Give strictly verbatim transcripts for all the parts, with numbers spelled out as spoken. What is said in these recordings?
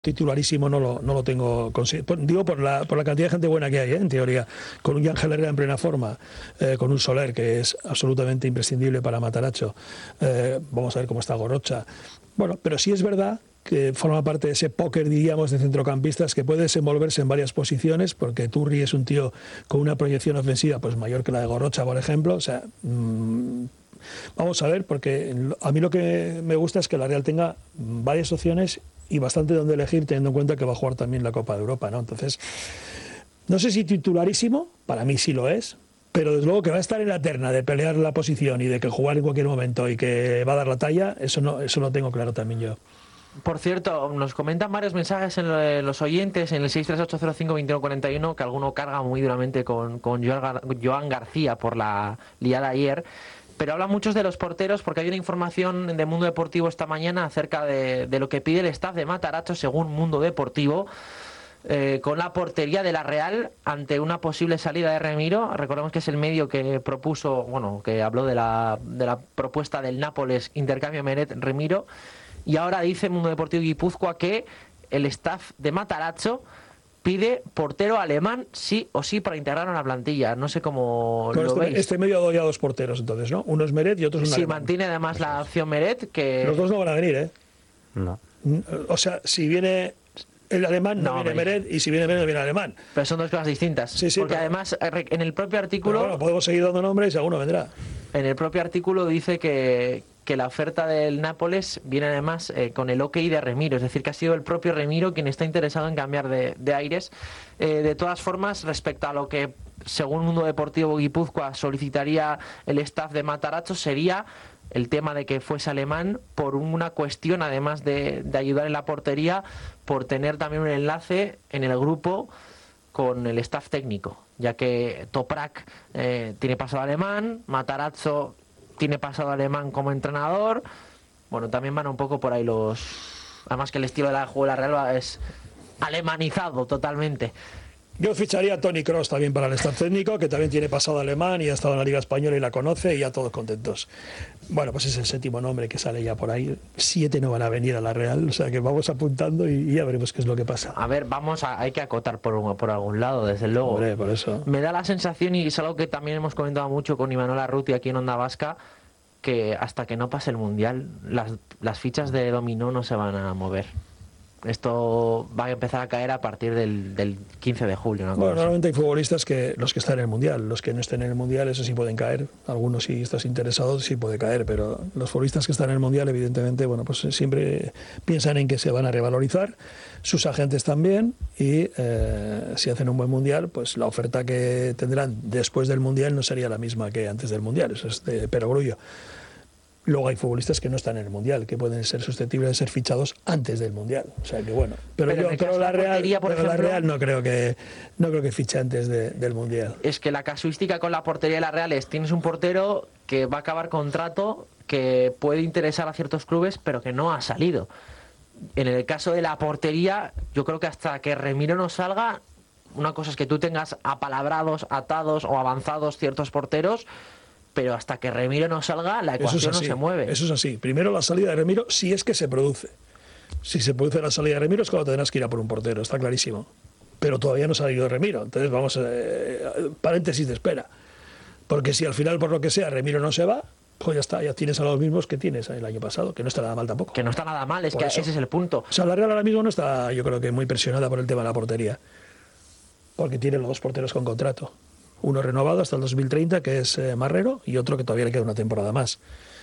titularísimo no lo, no lo tengo, digo por la, por la cantidad de gente buena que hay, ¿eh? En teoría, con un Ángel Herrera en plena forma, eh, con un Soler que es absolutamente imprescindible para Matarazzo, eh, vamos a ver cómo está Gorocha, bueno, pero sí es verdad que forma parte de ese póker, diríamos, de centrocampistas que puede desenvolverse en varias posiciones, porque Turri es un tío con una proyección ofensiva pues mayor que la de Gorocha, por ejemplo, o sea, mmm, vamos a ver, porque a mí lo que me gusta es que la Real tenga varias opciones y bastante donde elegir, teniendo en cuenta que va a jugar también la Copa de Europa, ¿no? Entonces, no sé si titularísimo, para mí sí lo es, pero desde luego que va a estar en la terna de pelear la posición y de que jugar en cualquier momento y que va a dar la talla, eso no, eso lo tengo claro también yo. Por cierto, nos comentan varios mensajes en los oyentes en el seis tres ocho cero cinco dos uno cuatro uno, que alguno carga muy duramente con, con Joan García por la liada ayer. Pero hablan muchos de los porteros porque hay una información de Mundo Deportivo esta mañana acerca de, de lo que pide el staff de Matarazzo según Mundo Deportivo, eh, con la portería de la Real ante una posible salida de Remiro. Recordemos que es el medio que propuso, bueno, que habló de la, de la propuesta del Nápoles, intercambio Meret-Remiro, y ahora dice Mundo Deportivo Guipúzcoa que el staff de Matarazzo pide portero alemán sí o sí para integrar a la plantilla. No sé cómo Con lo este, veis. Este medio ha dado ya dos porteros, entonces, ¿no? Uno es Meret y otro es un Sí, alemán. mantiene además la opción Meret, que... Los dos no van a venir, ¿eh? No. O sea, si viene el alemán, no, No, viene hombre. Meret, y si viene Meret, no viene el alemán. Pero son dos cosas distintas. Sí, sí, porque pero- además, en el propio Pero artículo... bueno, podemos seguir dando nombres y alguno vendrá. En el propio artículo dice que, que la oferta del Nápoles viene además eh, con el ok de Remiro, es decir, que ha sido el propio Remiro quien está interesado en cambiar de, de aires. Eh, de todas formas, respecto a lo que, según Mundo Deportivo Guipúzcoa, solicitaría el staff de Matarazzo, sería el tema de que fuese alemán por una cuestión, además de, de ayudar en la portería, por tener también un enlace en el grupo con el staff técnico, ya que Toprak eh, tiene pasado alemán, Matarazzo tiene pasado alemán como entrenador. Bueno, también van un poco por ahí los... Además que el estilo de la juego de la Real es alemanizado totalmente. Yo ficharía a Toni Kroos también para el staff técnico, que también tiene pasado alemán y ha estado en la Liga Española y la conoce, y ya todos contentos. Bueno, pues es el séptimo nombre que sale ya por ahí. Siete no van a venir a la Real, o sea que vamos apuntando y, y ya veremos qué es lo que pasa. A ver, vamos a... Hay que acotar por, por algún lado, desde luego. Hombre, por eso. Me da la sensación, y es algo que también hemos comentado mucho con Imanol Arruti aquí en Onda Vasca, que hasta que no pase el Mundial, las, las fichas de dominó no se van a mover. Esto va a empezar a caer a partir del, del quince de julio. ¿No? Bueno, normalmente hay futbolistas que los que están en el Mundial, los que no estén en el Mundial, eso sí pueden caer. Algunos, si estás interesado, sí puede caer, pero los futbolistas que están en el Mundial, evidentemente, bueno, pues siempre piensan en que se van a revalorizar, sus agentes también, y eh, si hacen un buen Mundial, pues la oferta que tendrán después del Mundial no sería la misma que antes del Mundial, eso es de perogrullo. Luego hay futbolistas que no están en el Mundial, que pueden ser susceptibles de ser fichados antes del Mundial. O sea que bueno. Pero, Pero yo en el creo caso de la la Real, portería, por pero la ejemplo, Real no creo que no creo que fiche antes de, del Mundial. Es que la casuística con la portería de la Real es: tienes un portero que va a acabar contrato, que puede interesar a ciertos clubes, pero que no ha salido. En el caso de la portería, yo creo que hasta que Remiro no salga, una cosa es que tú tengas apalabrados, atados o avanzados ciertos porteros, pero hasta que Remiro no salga, la Eso es ecuación no así, se mueve. Eso es así. Primero la salida de Remiro, si es que se produce. Si se produce la salida de Remiro, es cuando tendrás que ir a por un portero, está clarísimo. Pero todavía no ha salido Remiro. Entonces vamos, eh, paréntesis de espera. Porque si al final, por lo que sea, Remiro no se va, pues ya está, ya tienes a los mismos que tienes el año pasado, que no está nada mal tampoco. Que no está nada mal, es Por que eso. ese es el punto. O sea, la Real ahora mismo no está, yo creo que muy presionada por el tema de la portería. Porque tiene los dos porteros con contrato. Uno renovado hasta el dos mil treinta, que es eh, Marrero, y otro que todavía le queda una temporada más.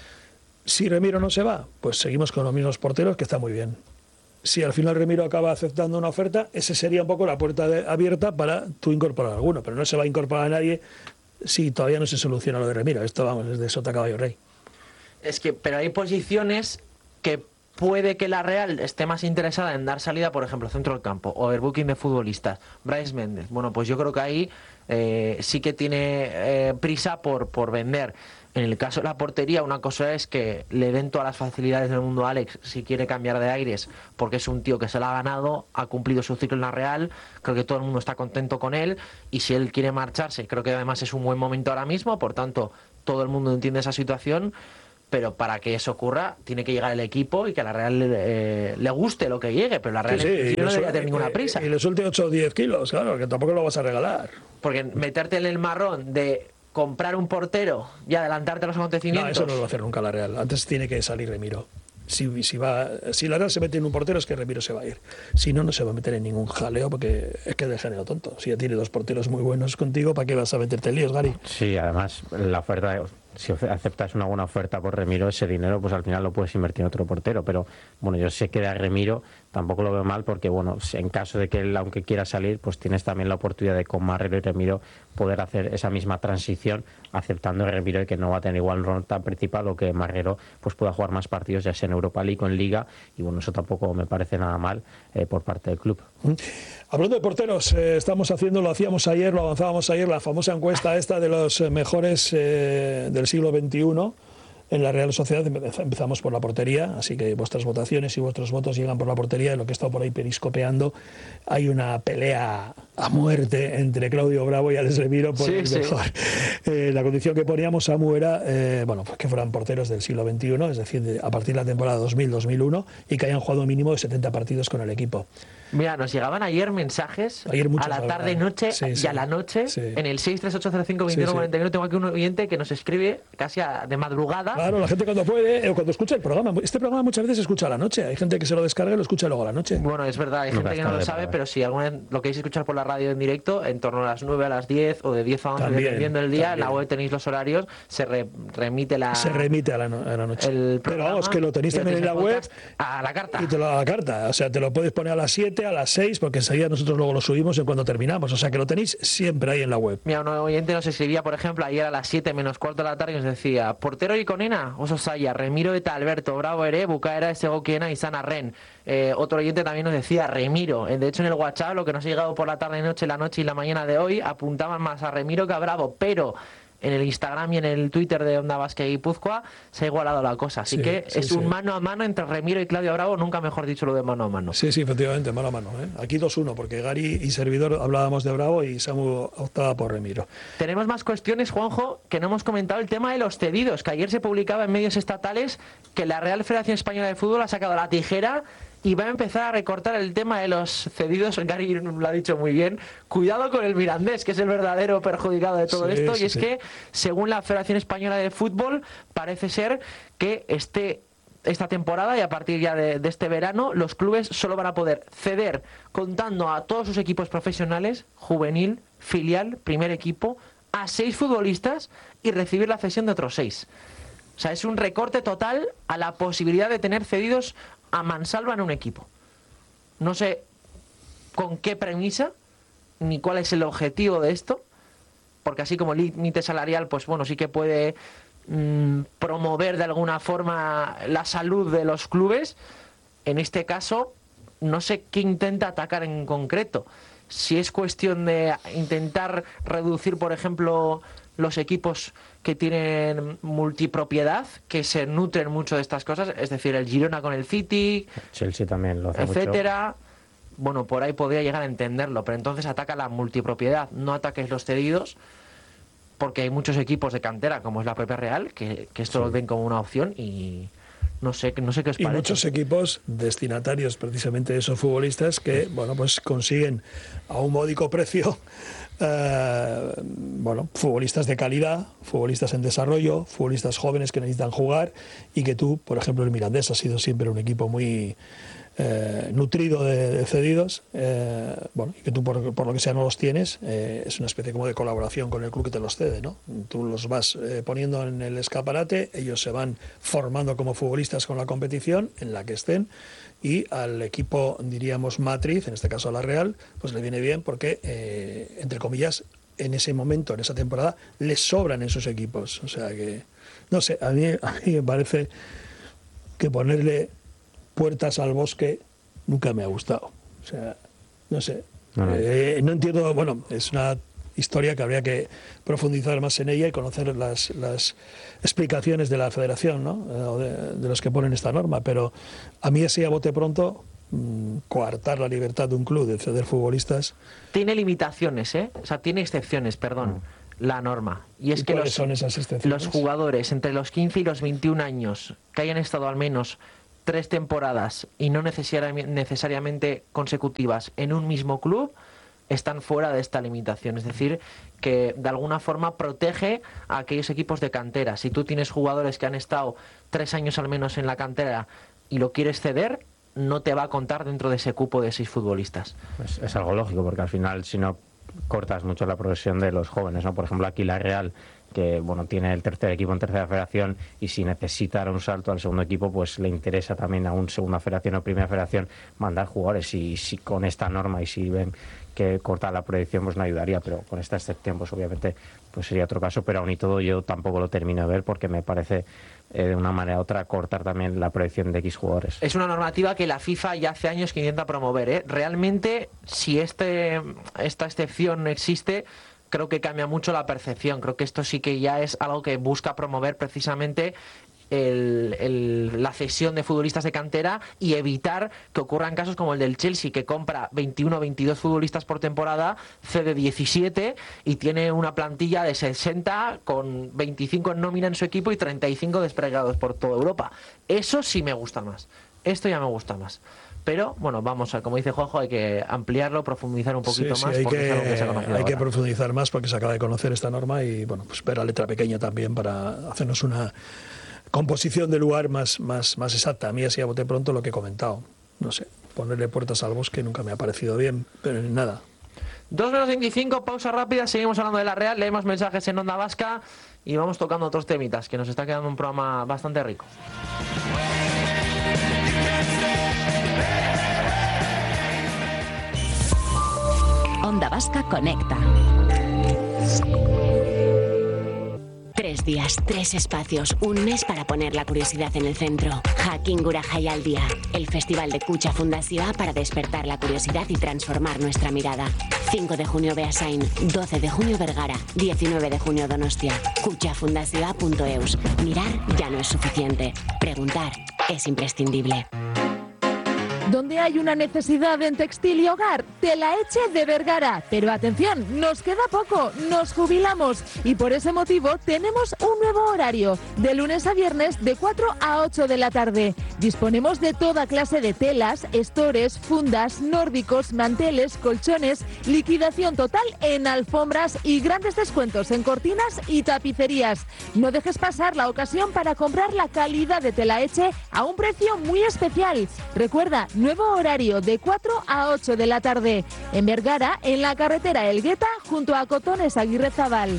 Si Remiro no se va, pues seguimos con los mismos porteros, que está muy bien. Si al final Remiro acaba aceptando una oferta, ese sería un poco la puerta de, abierta para tú incorporar a alguno, pero no se va a incorporar a nadie si todavía no se soluciona lo de Remiro. Esto, vamos, es de sota caballo rey. Es que, pero hay posiciones que puede que la Real esté más interesada en dar salida, por ejemplo, centro del campo, overbooking de futbolistas, Brais Méndez. Bueno, pues yo creo que ahí eh, sí que tiene eh, prisa por, por vender. En el caso de la portería, una cosa es que le den todas las facilidades del mundo a Alex si quiere cambiar de aires, porque es un tío que se la ha ganado, ha cumplido su ciclo en la Real, creo que todo el mundo está contento con él, y si él quiere marcharse, creo que además es un buen momento ahora mismo, por tanto, todo el mundo entiende esa situación. pero para que eso ocurra tiene que llegar el equipo y que a la Real eh, le guste lo que llegue, pero la Real sí, sí, no debería tener ninguna prisa. Y, y les últimos ocho o diez kilos, claro, que tampoco lo vas a regalar. Porque meterte en el marrón de comprar un portero y adelantarte a los acontecimientos... No, eso no lo va a hacer nunca la Real. Antes tiene que salir Remiro. Si, si, va, si la Real se mete en un portero es que Remiro se va a ir. Si no, no se va a meter en ningún jaleo porque es que es de género tonto. Si ya tiene dos porteros muy buenos contigo, ¿para qué vas a meterte en líos, Gary? Sí, además la oferta... Si aceptas una buena oferta por Remiro, ese dinero pues al final lo puedes invertir en otro portero, pero bueno, yo sé que de Remiro tampoco lo veo mal porque bueno, en caso de que él, aunque quiera salir, pues tienes también la oportunidad de con Marrero y Remiro poder hacer esa misma transición, aceptando a Remiro y que no va a tener igual rol tan principal o que Marrero pues pueda jugar más partidos ya sea en Europa League o en Liga, y bueno, eso tampoco me parece nada mal eh, por parte del club. Hablando de porteros, eh, estamos haciendo, lo hacíamos ayer, lo avanzábamos ayer, la famosa encuesta esta de los mejores eh, del siglo veintiuno en la Real Sociedad. Empezamos por la portería, así que vuestras votaciones y vuestros votos llegan por la portería. En lo que he estado por ahí periscopeando, hay una pelea a muerte entre Claudio Bravo y Alex Remiro por sí, el mejor. Sí. Eh, la condición que poníamos, Samu, era eh, bueno, pues que fueran porteros del siglo veintiuno, es decir, de, a partir de la temporada dos mil dos mil uno, y que hayan jugado un mínimo de setenta partidos con el equipo. Mira, nos llegaban ayer mensajes ayer a la tarde, noche sí, y sí, a la noche sí. en el seis tres ocho cero cinco veintiuno cuarenta y uno. Tengo aquí un oyente que nos escribe casi a, de madrugada. Claro, la gente cuando puede, o cuando escucha el programa. Este programa muchas veces se escucha a la noche. Hay gente que se lo descarga y lo escucha luego a la noche. Bueno, es verdad, hay gente que no lo sabe, pero si alguna vez lo queréis escuchar por la radio en directo, en torno a las nueve a las diez o de diez a once, también, dependiendo del día, también. En la web tenéis los horarios, se re, remite la... Se remite a la, no, a la noche. El pero vamos, que lo tenéis también en la web. A la carta. Y te lo a la carta. O sea, te lo puedes poner a las siete, a las seis, porque enseguida nosotros luego lo subimos en cuando terminamos, o sea que lo tenéis siempre ahí en la web. Mira, un oyente nos escribía, por ejemplo, ayer a las siete menos cuarto de la tarde y nos decía: portero Iconena, Oso Saya, Remiro eta Alberto, Bravo Ere, Bucaera, Segokiena y Sana Ren. Eh, otro oyente también nos decía Remiro. De hecho, en el WhatsApp, lo que nos ha llegado por la tarde, noche, la noche y la mañana de hoy, apuntaban más a Remiro que a Bravo, pero en el Instagram y en el Twitter de Onda Vasca y Guipúzcoa se ha igualado la cosa. Así sí, que sí, es un sí. mano a mano entre Remiro y Claudio Bravo, nunca mejor dicho lo de mano a mano. Sí, sí, efectivamente, mano a mano. ¿eh? Aquí dos uno, porque Gary y servidor hablábamos de Bravo y Samu optaba por Remiro. Tenemos más cuestiones, Juanjo, que no hemos comentado. El tema de los cedidos, que ayer se publicaba en medios estatales que la Real Federación Española de Fútbol ha sacado la tijera y va a empezar a recortar el tema de los cedidos. Gary lo ha dicho muy bien. Cuidado con el Mirandés, que es el verdadero perjudicado de todo sí, esto. Sí, y es sí. que, según la Federación Española de Fútbol, parece ser que este, esta temporada y a partir ya de, de este verano, los clubes solo van a poder ceder, contando a todos sus equipos profesionales, juvenil, filial, primer equipo, a seis futbolistas y recibir la cesión de otros seis. O sea, es un recorte total a la posibilidad de tener cedidos a mansalva en un equipo. No sé con qué premisa ni cuál es el objetivo de esto, porque así como límite salarial, pues bueno, sí que puede mmm, promover de alguna forma la salud de los clubes. En este caso, no sé qué intenta atacar en concreto. Si es cuestión de intentar reducir, por ejemplo, los equipos que tienen multipropiedad, que se nutren mucho de estas cosas, es decir, el Girona con el City, Chelsea también lo hace etcétera. mucho. Bueno, por ahí podría llegar a entenderlo, pero entonces ataca la multipropiedad, no ataques los cedidos, porque hay muchos equipos de cantera, como es la propia Real, que, que esto sí. lo ven como una opción y no sé, no sé qué os parece. Y muchos equipos destinatarios precisamente de esos futbolistas que, bueno, pues consiguen a un módico precio Uh, bueno, futbolistas de calidad, futbolistas en desarrollo, futbolistas jóvenes que necesitan jugar y que tú, por ejemplo, el Mirandés ha sido siempre un equipo muy eh, nutrido de, de cedidos, eh, bueno, y que tú por, por lo que sea no los tienes, eh, es una especie como de colaboración con el club que te los cede, ¿no? Tú los vas eh, poniendo en el escaparate, ellos se van formando como futbolistas con la competición en la que estén. Y al equipo, diríamos, matriz, en este caso a la Real, pues le viene bien porque, eh, entre comillas, en ese momento, en esa temporada, les sobran esos equipos. O sea que, no sé, a mí, a mí me parece que ponerle puertas al bosque nunca me ha gustado. O sea, no sé. No, no. Eh, no entiendo, bueno, es una historia que habría que profundizar más en ella y conocer las, las explicaciones de la federación, ¿no? O de, de los que ponen esta norma, pero a mí así a bote pronto mmm, coartar la libertad de un club de ceder futbolistas tiene limitaciones, ¿eh? O sea, tiene excepciones, perdón. la norma. Y es ¿Y que cuáles los, son esas excepciones? los jugadores entre los quince y los veintiún años que hayan estado al menos tres temporadas y no necesariamente consecutivas en un mismo club están fuera de esta limitación. Es decir, que de alguna forma protege a aquellos equipos de cantera. Si tú tienes jugadores que han estado tres años al menos en la cantera y lo quieres ceder, no te va a contar dentro de ese cupo de seis futbolistas. Pues es algo lógico, porque al final, si no, cortas mucho la progresión de los jóvenes, ¿no? Por ejemplo, aquí la Real, que bueno, tiene el tercer equipo en tercera federación, y si necesita dar un salto al segundo equipo, pues le interesa también a un segunda federación o primera federación mandar jugadores. Y si con esta norma, y si ven que corta la proyección, pues no ayudaría, pero con esta excepción, pues obviamente pues sería otro caso. Pero aún y todo, yo tampoco lo termino de ver, porque me parece eh, de una manera u otra cortar también la proyección de X jugadores. Es una normativa que la FIFA ya hace años que intenta promover, ¿eh? Realmente, si este esta excepción existe, creo que cambia mucho la percepción. Creo que esto sí que ya es algo que busca promover precisamente el, el, la cesión de futbolistas de cantera y evitar que ocurran casos como el del Chelsea, que compra veintiuno o veintidós futbolistas por temporada, cede diecisiete y tiene una plantilla de sesenta con veinticinco en nómina en su equipo y treinta y cinco desplegados por toda Europa. Eso sí me gusta más. Esto ya me gusta más. Pero, bueno, vamos a, como dice Juanjo, hay que ampliarlo, profundizar un poquito sí, sí, más. Hay, porque que, es algo que, se ha hay conocido que ahora. profundizar más porque se acaba de conocer esta norma y, bueno, pues ver la letra pequeña también para hacernos una composición de lugar más, más, más exacta. A mí, así a bote pronto, lo que he comentado. No sé, ponerle puertas al bosque nunca me ha parecido bien, pero nada. dos menos veinticinco, pausa rápida, seguimos hablando de la Real, leemos mensajes en Onda Vasca y vamos tocando otros temitas, que nos está quedando un programa bastante rico. Onda Vasca Conecta. Tres días, tres espacios, un mes para poner la curiosidad en el centro. Jakin Gura Jaialdia, el festival de Kutxa Fundazioa para despertar la curiosidad y transformar nuestra mirada. cinco de junio Beasain, doce de junio Vergara, diecinueve de junio Donostia. kutxa fundazioa punto eus. Mirar ya no es suficiente. Preguntar es imprescindible. Donde hay una necesidad en textil y hogar, Telaetxe de Vergara. Pero atención, nos queda poco, nos jubilamos y por ese motivo tenemos un nuevo horario, de lunes a viernes de cuatro a ocho de la tarde. Disponemos de toda clase de telas, estores, fundas, nórdicos, manteles, colchones, liquidación total en alfombras y grandes descuentos en cortinas y tapicerías. No dejes pasar la ocasión para comprar la calidad de Telaetxe a un precio muy especial. Recuerda, nuevo horario de cuatro a ocho de la tarde. En Vergara, en la carretera Elgueta, junto a Cotones Aguirrezabal.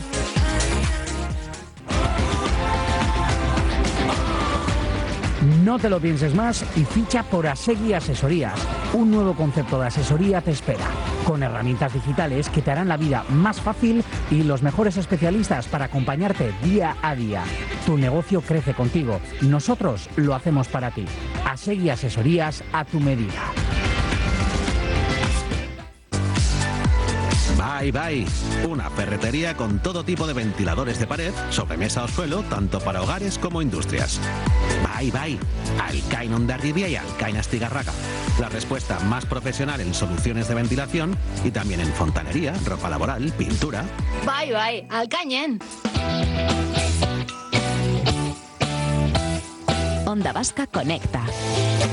No te lo pienses más y ficha por Asegui Asesorías. Un nuevo concepto de asesoría te espera, con herramientas digitales que te harán la vida más fácil y los mejores especialistas para acompañarte día a día. Tu negocio crece contigo. Nosotros lo hacemos para ti. Asegui Asesorías a tu medida. Bye Bye, una ferretería con todo tipo de ventiladores de pared, sobremesa o suelo, tanto para hogares como industrias. Bye Bye, Alcain Hondarribia y Alcain Astigarraga. La respuesta más profesional en soluciones de ventilación y también en fontanería, ropa laboral, pintura. Bye Bye, Alcañen. Onda Vasca Conecta.